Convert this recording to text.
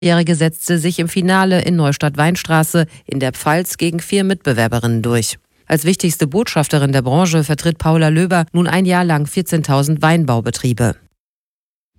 Die setzte sich im Finale in Neustadt-Weinstraße in der Pfalz gegen 4 Mitbewerberinnen durch. Als wichtigste Botschafterin der Branche vertritt Paula Löber nun ein Jahr lang 14.000 Weinbaubetriebe.